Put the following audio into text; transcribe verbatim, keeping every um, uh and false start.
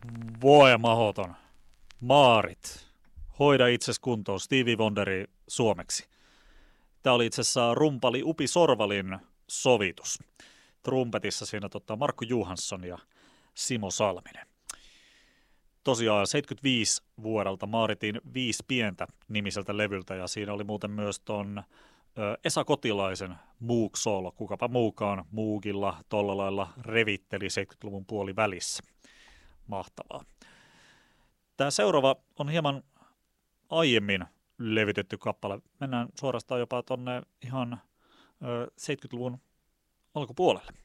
Voi mahoton. Maarit. Hoida itses kuntoon. Stevie Wonderi suomeksi. Tämä oli itse asiassa rumpali Upi Sorvalin sovitus. Trumpetissa siinä tota Markku Johansson ja Simo Salminen. Tosiaan seitsemänkymmentäviisi vuodelta Maaritin Viisi pientä nimiseltä levyltä ja siinä oli muuten myös ton Esa Kotilaisen Moog-soolo. Kukapa muukaan Moogilla tolla lailla revitteli seitsemänkymmentäluvun puoli välissä. Mahtavaa. Tämä seuraava on hieman aiemmin levytetty kappale. Mennään suorastaan jopa tonne ihan seitsemänkymmentäluvun alkupuolelle.